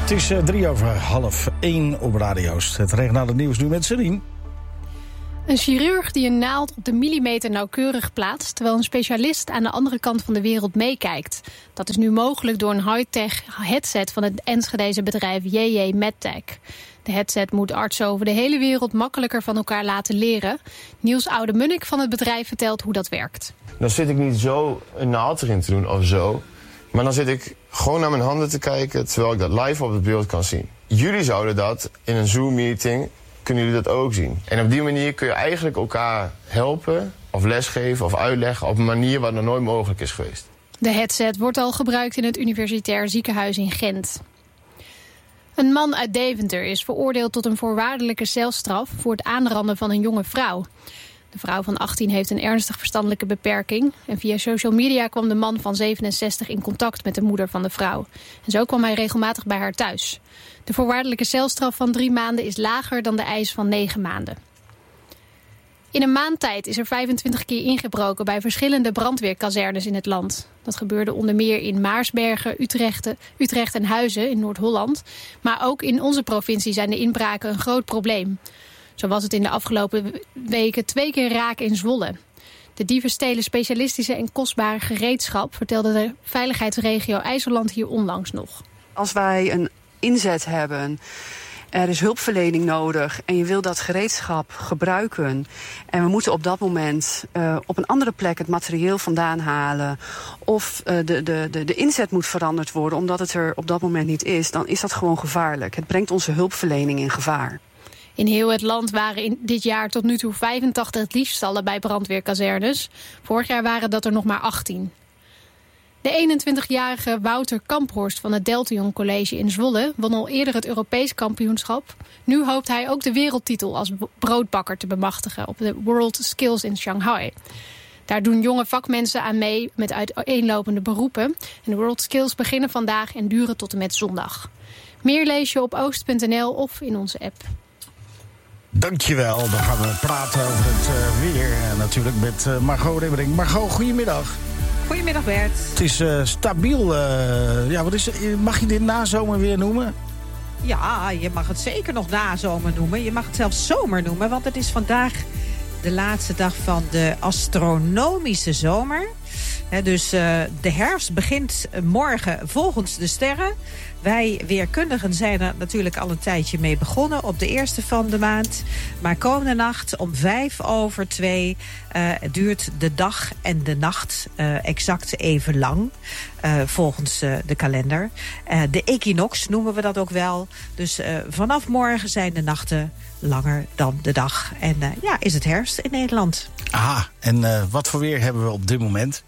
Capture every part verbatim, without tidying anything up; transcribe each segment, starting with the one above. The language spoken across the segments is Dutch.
Het is uh, drie over half één op radio's. Het regionale nieuws nu met Serien. Een chirurg die een naald op de millimeter nauwkeurig plaatst, terwijl een specialist aan de andere kant van de wereld meekijkt. Dat is nu mogelijk door een high-tech headset van het Enschedeze bedrijf J J MedTech. De headset moet artsen over de hele wereld makkelijker van elkaar laten leren. Niels Oudemunnik van het bedrijf vertelt hoe dat werkt. Dan zit ik niet zo een naald erin te doen of zo. Maar dan zit ik gewoon naar mijn handen te kijken, terwijl ik dat live op het beeld kan zien. Jullie zouden dat in een Zoom-meeting, kunnen jullie dat ook zien. En op die manier kun je eigenlijk elkaar helpen, of lesgeven, of uitleggen op een manier wat nog nooit mogelijk is geweest. De headset wordt al gebruikt in het Universitair Ziekenhuis in Gent. Een man uit Deventer is veroordeeld tot een voorwaardelijke celstraf voor het aanranden van een jonge vrouw. De vrouw van achttien heeft een ernstig verstandelijke beperking. En via social media kwam de man van zevenenzestig in contact met de moeder van de vrouw. En zo kwam hij regelmatig bij haar thuis. De voorwaardelijke celstraf van drie maanden is lager dan de eis van negen maanden. In een maand tijd is er vijfentwintig keer ingebroken bij verschillende brandweerkazernes in het land. Dat gebeurde onder meer in Maarsbergen, Utrecht, Utrecht en Huizen in Noord-Holland. Maar ook in onze provincie zijn de inbraken een groot probleem. Zo was het in de afgelopen weken twee keer raak in Zwolle. De dieven stelen specialistische en kostbare gereedschap, vertelde de veiligheidsregio IJsseland hier onlangs nog. Als wij een inzet hebben, er is hulpverlening nodig en je wil dat gereedschap gebruiken en we moeten op dat moment uh, op een andere plek het materieel vandaan halen of uh, de, de, de, de inzet moet veranderd worden omdat het er op dat moment niet is, dan is dat gewoon gevaarlijk. Het brengt onze hulpverlening in gevaar. In heel het land waren in dit jaar tot nu toe vijfentachtig diefstallen bij brandweerkazernes. Vorig jaar waren dat er nog maar achttien. De eenentwintigjarige Wouter Kamphorst van het Deltion College in Zwolle won al eerder het Europees kampioenschap. Nu hoopt hij ook de wereldtitel als broodbakker te bemachtigen op de World Skills in Shanghai. Daar doen jonge vakmensen aan mee met uiteenlopende beroepen. En de World Skills beginnen vandaag en duren tot en met zondag. Meer lees je op oost punt n l of in onze app. Dankjewel. Dan gaan we praten over het uh, weer. En natuurlijk met uh, Margot Ribbering. Margot, goedemiddag. Goedemiddag Bert. Het is uh, stabiel. Uh, ja, wat is het? Mag je dit nazomer weer noemen? Ja, je mag het zeker nog nazomer noemen. Je mag het zelfs zomer noemen, want het is vandaag de laatste dag van de astronomische zomer. He, dus uh, de herfst begint morgen volgens de sterren. Wij weerkundigen zijn er natuurlijk al een tijdje mee begonnen op de eerste van de maand. Maar komende nacht om vijf over twee uh, duurt de dag en de nacht uh, exact even lang. Uh, volgens uh, de kalender. Uh, de equinox noemen we dat ook wel. Dus uh, vanaf morgen zijn de nachten langer dan de dag. En uh, ja, is het herfst in Nederland. Aha, en uh, wat voor weer hebben we op dit moment?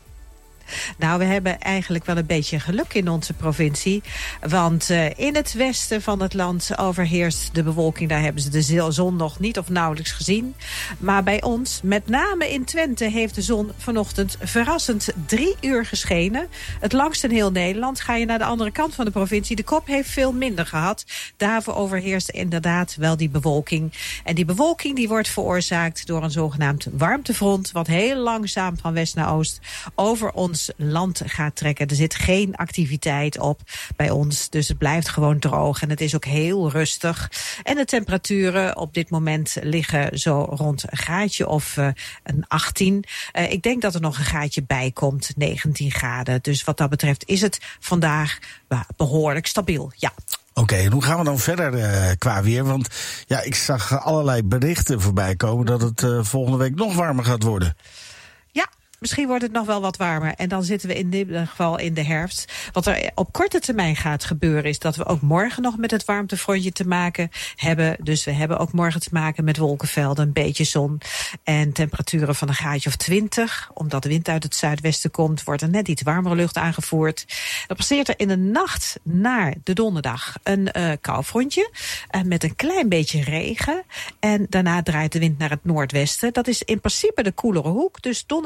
Nou, we hebben eigenlijk wel een beetje geluk in onze provincie. Want uh, in het westen van het land overheerst de bewolking. Daar hebben ze de zon nog niet of nauwelijks gezien. Maar bij ons, met name in Twente, heeft de zon vanochtend verrassend drie uur geschenen. Het langst in heel Nederland. Ga je naar de andere kant van de provincie, de kop heeft veel minder gehad. Daarvoor overheerst inderdaad wel die bewolking. En die bewolking die wordt veroorzaakt door een zogenaamd warmtefront, wat heel langzaam van west naar oost over ons land gaat trekken. Er zit geen activiteit op bij ons, dus het blijft gewoon droog en het is ook heel rustig. En de temperaturen op dit moment liggen zo rond een graadje of uh, een achttien. Uh, ik denk dat er nog een graadje bij komt, negentien graden. Dus wat dat betreft is het vandaag uh, behoorlijk stabiel, ja. Oké, okay, en hoe gaan we dan verder uh, qua weer? Want ja, ik zag allerlei berichten voorbij komen dat het uh, volgende week nog warmer gaat worden. Misschien wordt het nog wel wat warmer. En dan zitten we in dit geval in de herfst. Wat er op korte termijn gaat gebeuren is dat we ook morgen nog met het warmtefrontje te maken hebben. Dus we hebben ook morgen te maken met wolkenvelden, een beetje zon. En temperaturen van een graadje of twintig. Omdat de wind uit het zuidwesten komt, wordt er net iets warmere lucht aangevoerd. Dan passeert er in de nacht naar de donderdag een uh, koufrontje. Uh, met een klein beetje regen. En daarna draait de wind naar het noordwesten. Dat is in principe de koelere hoek. Dus donderdag komen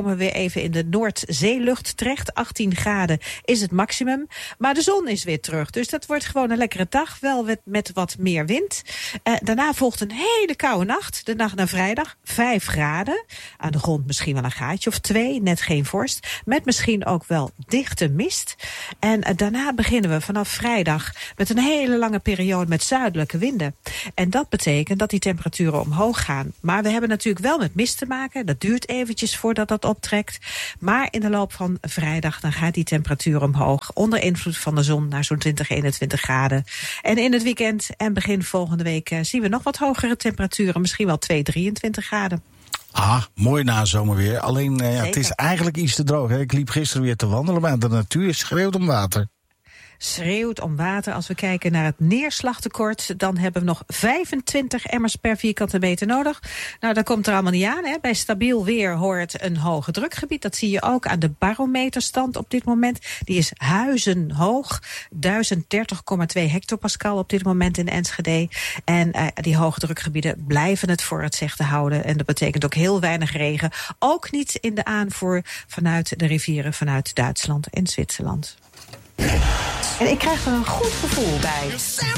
komen we weer even in de Noordzeelucht terecht. achttien graden is het maximum. Maar de zon is weer terug. Dus dat wordt gewoon een lekkere dag. Wel met, met wat meer wind. Uh, daarna volgt een hele koude nacht. De nacht naar vrijdag. vijf graden. Aan de grond misschien wel een gaatje of twee. Net geen vorst. Met misschien ook wel dichte mist. En uh, daarna beginnen we vanaf vrijdag met een hele lange periode met zuidelijke winden. En dat betekent dat die temperaturen omhoog gaan. Maar we hebben natuurlijk wel met mist te maken. Dat duurt eventjes voordat dat optrekt. Maar in de loop van vrijdag dan gaat die temperatuur omhoog. Onder invloed van de zon naar zo'n twintig, eenentwintig graden. En in het weekend en begin volgende week uh, zien we nog wat hogere temperaturen. Misschien wel twee, drieëntwintig graden. Ah, mooi na zomerweer. Alleen uh, ja, het is eigenlijk iets te droog. Hè? Ik liep gisteren weer te wandelen, maar de natuur schreeuwt om water. Schreeuwt om water. Als we kijken naar het neerslagtekort, dan hebben we nog vijfentwintig emmers per vierkante meter nodig. Nou, dat komt er allemaal niet aan. Hè. Bij stabiel weer hoort een hoge drukgebied. Dat zie je ook aan de barometerstand op dit moment. Die is huizenhoog. duizend dertig komma twee hectopascal op dit moment in Enschede. En uh, die hoge drukgebieden blijven het voor het zeggen houden. En dat betekent ook heel weinig regen. Ook niet in de aanvoer vanuit de rivieren vanuit Duitsland en Zwitserland. En ik krijg er een goed gevoel bij.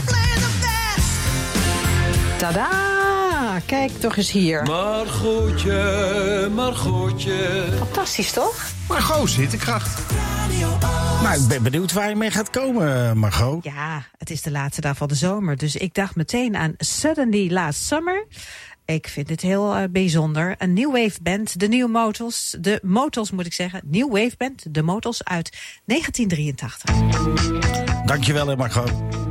Tadaa! Kijk toch eens hier. Margotje, Margotje. Fantastisch, toch? Margot, zittenkracht. Nou, ik ben benieuwd waar je mee gaat komen, Margot. Ja, het is de laatste dag van de zomer. Dus ik dacht meteen aan Suddenly Last Summer. Ik vind het heel uh, bijzonder. Een new wave band, de New Motels. De Motels moet ik zeggen. New wave band, de Motels uit negentien drieëntachtig. Dankjewel, hè, Margot.